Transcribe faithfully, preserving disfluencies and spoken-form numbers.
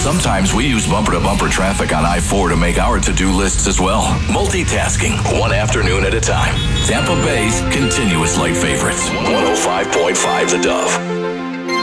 Sometimes we use bumper-to-bumper traffic on I four to make our to-do lists as well. Multitasking, one afternoon at a time. Tampa Bay's continuous light favorites. one oh five point five The Dove.